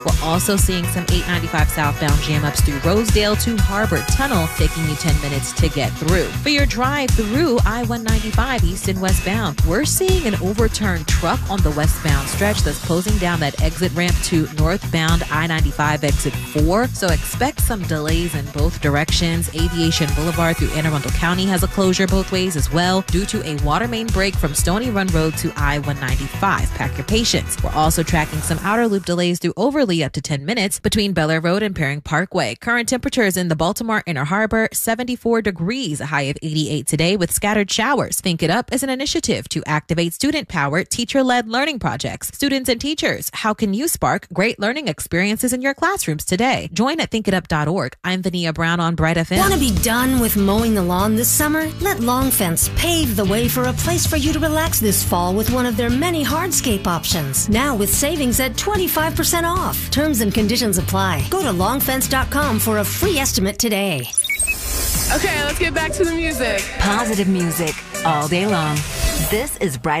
We're also seeing some 895 southbound jam-ups through Rosedale to Harbor Tunnel, taking you 10 minutes to get through. For your drive through I-195 east and westbound, we're seeing an overturned truck on the westbound stretch that's closing down that exit ramp to northbound I-95 exit 4. So expect some delays in both directions. Aviation Boulevard through Anne Arundel County has a closure both ways as well due to a water main break from Stony Run Road to I-195. Pack your patience. We're also tracking some outer loop delays through Overly up to 10 minutes between Bel Air Road and Perring Parkway. Current temperatures in the Baltimore Inner Harbor, 74 degrees, a high of 88 today with scattered showers. Think It Up is an initiative to activate student-powered, teacher-led learning projects. Students and teachers, how can you spark great learning experiences in your classrooms today? Join at thinkitup.org. I'm Vania Brown on Bright FM. Want to be done with mowing the lawn this summer? Let Long Fence pave the way for a place for you to relax this fall with one of their many hardscape options. Now with savings at 25% off. Terms and conditions apply. Go to longfence.com for a free estimate today. Okay, let's get back to the music. Positive music all day long. This is Bright